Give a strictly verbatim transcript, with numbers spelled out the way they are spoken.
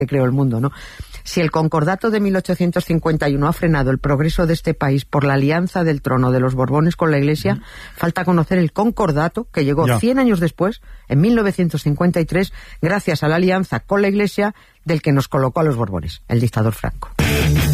que creó el mundo, ¿no? Si el Concordato de mil ochocientos cincuenta y uno ha frenado el progreso de este país por la alianza del trono de los Borbones con la Iglesia, mm. falta conocer el Concordato, que llegó ya. cien años después, en mil novecientos cincuenta y tres, gracias a la alianza con la Iglesia del que nos colocó a los Borbones, el dictador Franco.